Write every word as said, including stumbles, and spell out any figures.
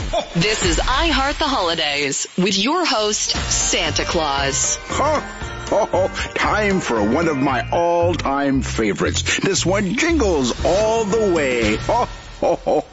This is I Heart the Holidays with your host, Santa Claus. Oh, time for one of my all-time favorites. This one jingles all the way. Oh, oh, oh.